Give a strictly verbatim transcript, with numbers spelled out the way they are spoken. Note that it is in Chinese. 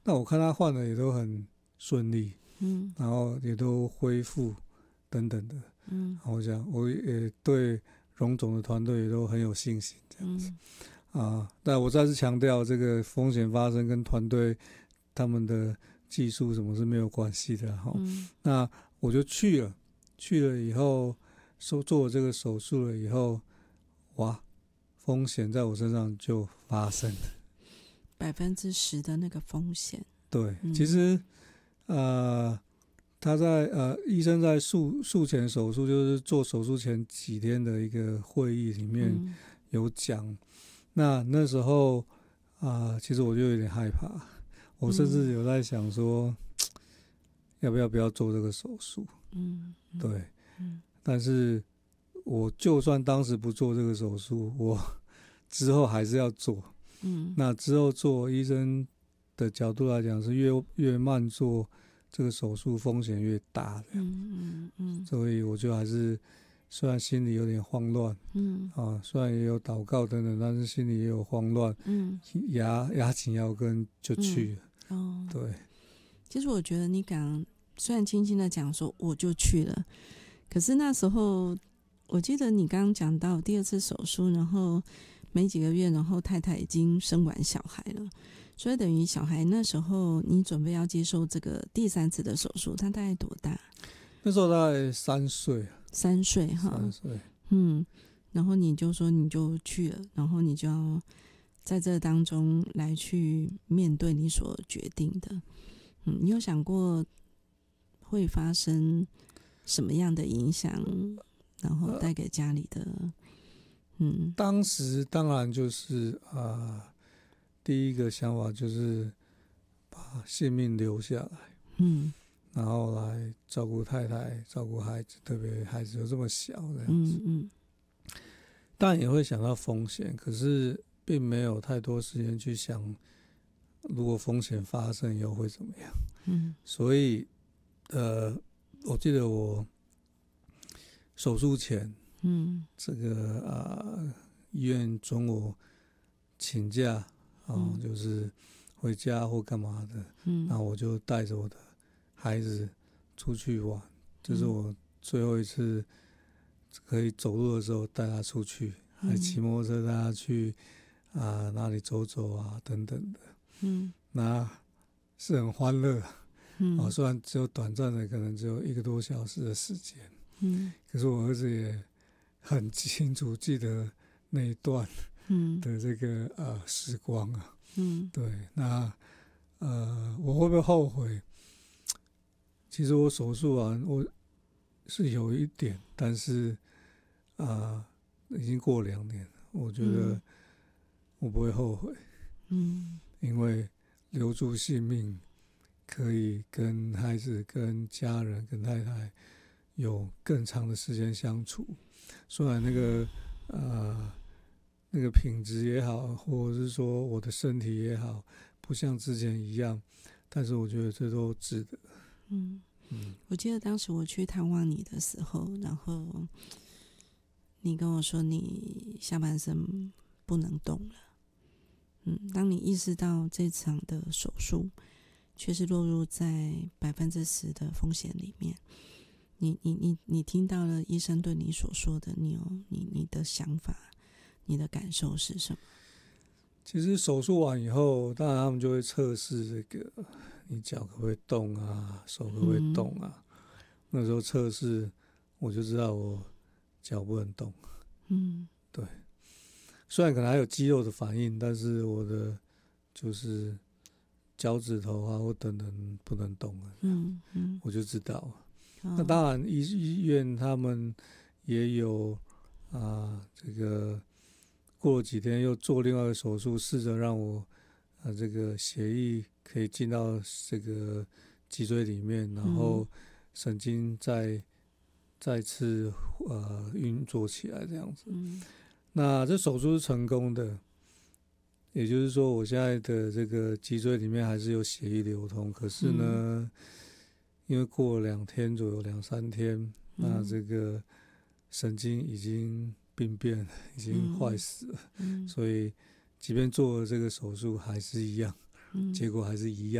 那我看他换的也都很顺利， 嗯， 然后也都恢复等等的， 嗯， 我想我也对荣总的团队也都很有信心，这样子、 嗯、 啊。但我再次强调，这个风险发生跟团队他们的技术什么是没有关系的哈、 嗯。 那我就去了，去了以后，做做了这个手术了以后，哇，风险在我身上就发生了。 百分之十的那个风险。 对， 嗯、 其实呃，他在呃，医生在术术前手术，就是做手术前几天的一个会议里面有讲、嗯。那那时候啊、呃，其实我就有点害怕，我甚至有在想说，嗯、要不要不要做这个手术？ 嗯， 对， 嗯， 但是我就算当时不做这个手术，我之后还是要做。 嗯， 那之后做医生的角度来讲，是越越慢做这个手术风险越大的， 嗯嗯嗯， 所以我就还是虽然心里有点慌乱， 嗯啊，虽然也有祷告等等，但是心里也有慌乱， 嗯， 牙牙紧咬根就去了、 嗯。哦， 对。 其实我觉得你刚虽然轻轻的讲说我就去了，可是那时候我记得你刚刚讲到第二次手术，然后没几个月，然后太太已经生完小孩了，所以等于小孩那时候你准备要接受这个第三次的手术，他大概多大？ 那时候大概三岁， 三岁哈， 三岁， 嗯，然后你就说你就去了，然后你就要在这当中来去面对你所决定的，嗯，你有想过会发生什么样的影响，然后带给家里的？嗯， 当时当然就是啊、呃，第一个想法就是把性命留下来， 嗯， 然后来照顾太太、照顾孩子，特别孩子又这么小这样子。 嗯嗯， 当然也会想到风险，可是并没有太多时间去想，如果风险发生以后会怎么样。 嗯， 所以呃，我记得我手术前。 嗯， 这个呃，医院准我请假啊、哦嗯，就是回家或干嘛的，嗯，那我就带着我的孩子出去玩，这、就是我最后一次可以走路的时候带他出去，嗯、还骑摩托车带他去啊、呃、哪里走走啊等等的，嗯，那是很欢乐，嗯、哦，虽然只有短暂的，可能只有一个多小时的时间，嗯，可是我儿子也很清楚记得那一段的这个、嗯、呃时光啊，嗯，对，那呃我会不会后悔？其实我手术完我是有一点，但是啊、呃、已经过两年了，我觉得我不会后悔，嗯，因为留住性命，可以跟孩子、跟家人、跟太太有更长的时间相处。虽然那个呃那个品质也好，或者是说我的身体也好，不像之前一样，但是我觉得这都值得。 嗯嗯，我记得当时我去探望你的时候，然后你跟我说你下半身不能动了。嗯，当你意识到这场的手术却是落入在百分之十的风险里面。你你你你听到了医生对你所说的，你有你你的想法，你的感受是什么？ 其实手术完以后，当然他们就会测试这个你脚可不可以动啊，手可不可以动啊。嗯、那时候测试，我就知道我脚不能动。嗯，对。虽然可能还有肌肉的反应，但是我的就是脚趾头啊或等等不能动了。嗯嗯，我就知道了。那当然医，医院他们也有啊、呃，这个过了几天又做另外一个手术，试着让我啊、呃、这个血液可以进到这个脊椎里面，然后神经再再次呃运作起来这样子。嗯，那这手术是成功的，也就是说我现在的这个脊椎里面还是有血液流通，可是呢。嗯，因为过了两天左右，两三天，嗯、那这个神经已经病变了，已经坏死了，嗯、所以即便做了这个手术，还是一样，嗯、结果还是一样。